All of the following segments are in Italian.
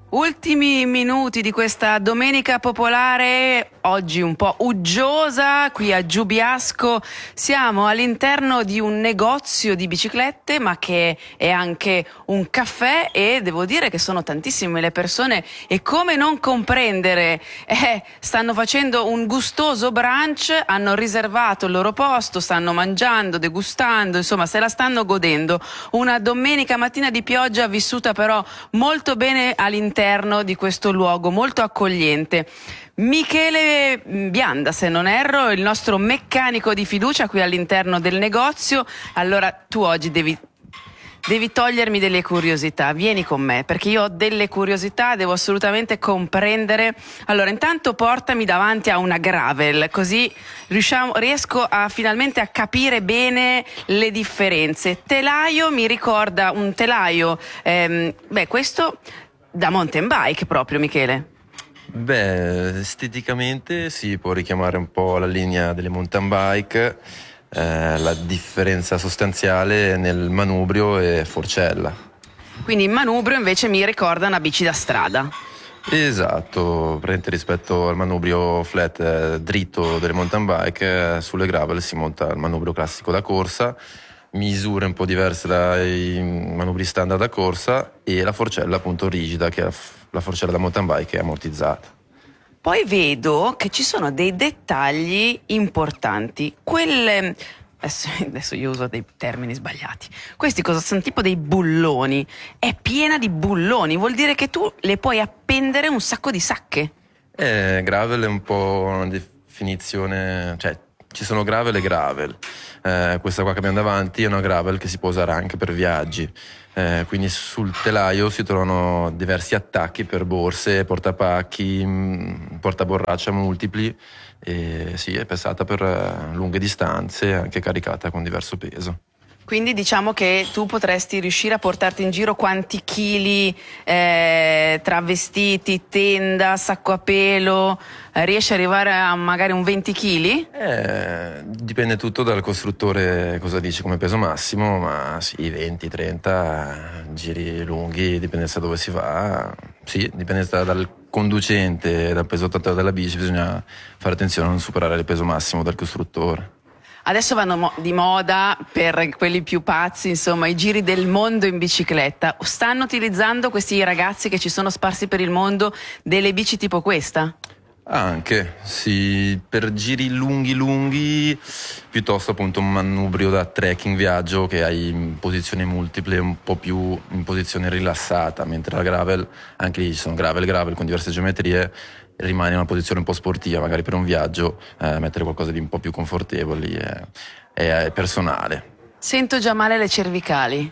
Ultimi minuti di questa domenica popolare, oggi un po' uggiosa, qui a Giubiasco. Siamo all'interno di un negozio di biciclette, ma che è anche un caffè, e devo dire che sono tantissime le persone, e come non comprendere, stanno facendo un gustoso brunch, hanno riservato il loro posto, stanno mangiando, degustando, insomma se la stanno godendo. Una domenica mattina di pioggia vissuta però molto bene all'interno di questo luogo molto accogliente. Michele Bianda, se non erro, il nostro meccanico di fiducia qui all'interno del negozio. Allora tu oggi devi togliermi delle curiosità, vieni con me perché io ho delle curiosità, devo assolutamente comprendere. Allora intanto portami davanti a una gravel, così riesco finalmente a capire bene le differenze. Telaio mi ricorda un telaio, questo da mountain bike proprio, Michele. Esteticamente si può richiamare un po' la linea delle mountain bike, la differenza sostanziale nel manubrio e forcella. Quindi il manubrio invece mi ricorda una bici da strada. Esatto, rispetto al manubrio flat dritto delle mountain bike, sulle gravel si monta il manubrio classico da corsa, misure un po' diverse dai manubri standard da corsa, e la forcella appunto rigida, che è la forcella da mountain bike, è ammortizzata. Poi vedo che ci sono dei dettagli importanti. Adesso io uso dei termini sbagliati. Questi cosa sono? Tipo dei bulloni. È piena di bulloni, vuol dire che tu le puoi appendere un sacco di sacche. Gravel è un po' una definizione, cioè ci sono gravel e gravel. Questa qua che abbiamo davanti è una gravel che si può usare anche per viaggi. Quindi sul telaio si trovano diversi attacchi per borse, portapacchi, portaborraccia multipli, e sì, è pensata per lunghe distanze, anche caricata con diverso peso. Quindi diciamo che tu potresti riuscire a portarti in giro quanti chili, tra vestiti, tenda, sacco a pelo, riesci ad arrivare a magari un 20 kg? Dipende tutto dal costruttore cosa dice come peso massimo, ma sì, 20-30 giri lunghi, dipende da dove si va. Sì, dipende dal conducente, dal peso totale della bici, bisogna fare attenzione a non superare il peso massimo del costruttore. Adesso vanno di moda, per quelli più pazzi, insomma, i giri del mondo in bicicletta. Stanno utilizzando questi ragazzi che ci sono sparsi per il mondo delle bici tipo questa? Anche, sì, per giri lunghi, piuttosto appunto un manubrio da trekking viaggio che hai in posizioni multiple, un po' più in posizione rilassata, mentre la gravel, anche lì ci sono gravel con diverse geometrie, rimane in una posizione un po' sportiva, magari per un viaggio, mettere qualcosa di un po' più confortevoli e personale. Sento già male le cervicali.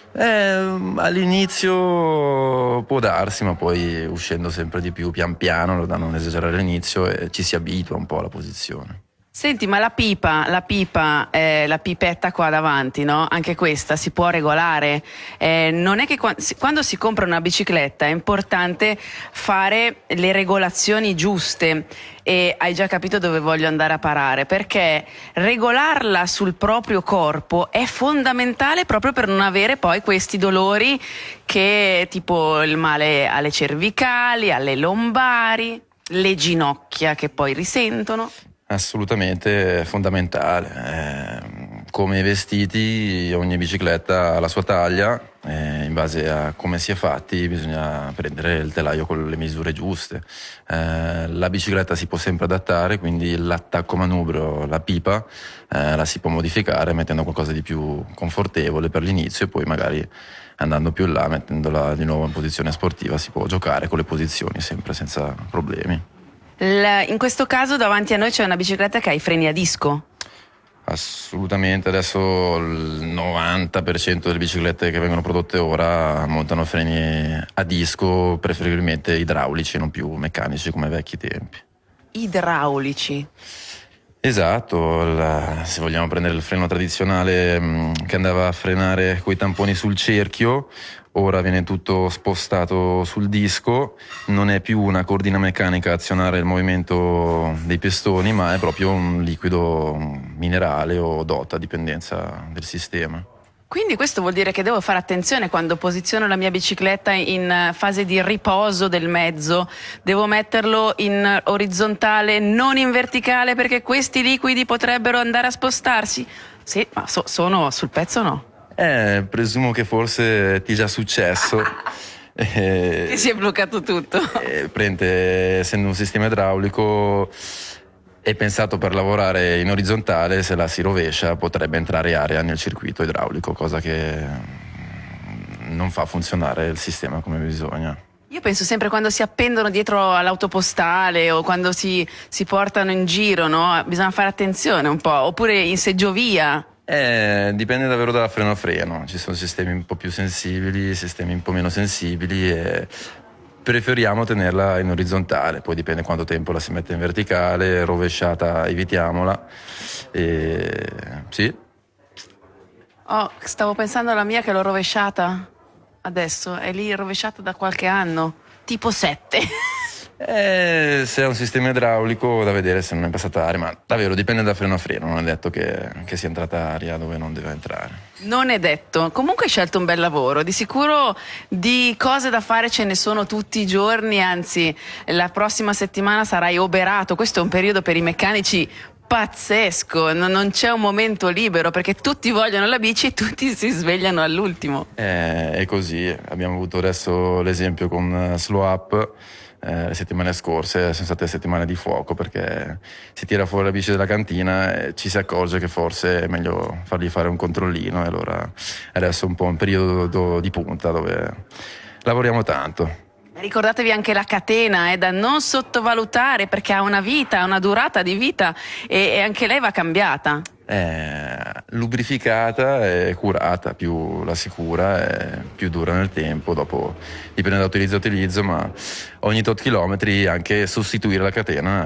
All'inizio può darsi, ma poi uscendo sempre di più pian piano, da non esagerare all'inizio, e ci si abitua un po' alla posizione. Senti, ma la pipetta qua davanti, no? Anche questa si può regolare. Non è che quando si compra una bicicletta è importante fare le regolazioni giuste, e hai già capito dove voglio andare a parare, perché regolarla sul proprio corpo è fondamentale proprio per non avere poi questi dolori, che tipo il male alle cervicali, alle lombari, le ginocchia che poi risentono. Assolutamente fondamentale. Come i vestiti, ogni bicicletta ha la sua taglia, in base a come si è fatti bisogna prendere il telaio con le misure giuste. La bicicletta si può sempre adattare, quindi l'attacco manubrio, la pipa, la si può modificare mettendo qualcosa di più confortevole per l'inizio, e poi magari andando più in là, mettendola di nuovo in posizione sportiva, si può giocare con le posizioni sempre senza problemi. In questo caso davanti a noi c'è una bicicletta che ha i freni a disco. Assolutamente, adesso il 90% delle biciclette che vengono prodotte ora montano freni a disco, preferibilmente idraulici, non più meccanici come ai vecchi tempi. Idraulici? Esatto, se vogliamo prendere il freno tradizionale che andava a frenare coi tamponi sul cerchio, ora viene tutto spostato sul disco, non è più una cordina meccanica a azionare il movimento dei pistoni, ma è proprio un liquido minerale o DOT, a dipendenza del sistema. Quindi questo vuol dire che devo fare attenzione quando posiziono la mia bicicletta in fase di riposo del mezzo, devo metterlo in orizzontale, non in verticale, perché questi liquidi potrebbero andare a spostarsi. Sì, ma sono sul pezzo o no? Presumo che forse ti è già successo. Che si è bloccato tutto. Essendo un sistema idraulico è pensato per lavorare in orizzontale, se la si rovescia potrebbe entrare aria nel circuito idraulico, cosa che non fa funzionare il sistema come bisogna. Io penso sempre quando si appendono dietro all'autopostale o quando si portano in giro, no? Bisogna fare attenzione un po', oppure in seggiovia. Dipende davvero dalla freno a freno, ci sono sistemi un po' più sensibili, sistemi un po' meno sensibili e preferiamo tenerla in orizzontale, poi dipende quanto tempo la si mette in verticale, rovesciata evitiamola. Sì. Oh, stavo pensando alla mia che l'ho rovesciata adesso, è lì rovesciata da qualche anno, tipo 7. Se è un sistema idraulico da vedere se non è passata aria, ma davvero dipende da freno a freno, non è detto che sia entrata aria dove non deve entrare. Non è detto. Comunque hai scelto un bel lavoro, di sicuro di cose da fare ce ne sono tutti i giorni, anzi la prossima settimana sarai oberato, questo è un periodo per i meccanici pazzesco, non c'è un momento libero perché tutti vogliono la bici e tutti si svegliano all'ultimo. È così, abbiamo avuto adesso l'esempio con Slow Up. Le settimane scorse sono state settimane di fuoco perché si tira fuori la bici dalla cantina e ci si accorge che forse è meglio fargli fare un controllino, e allora adesso è un po' un periodo di punta dove lavoriamo tanto. Ricordatevi anche la catena, è da non sottovalutare perché ha una vita, una durata di vita e anche lei va cambiata. Lubrificata e curata, più la si cura e più dura nel tempo, dopo dipende da utilizzo a utilizzo, ma ogni tot chilometri anche sostituire la catena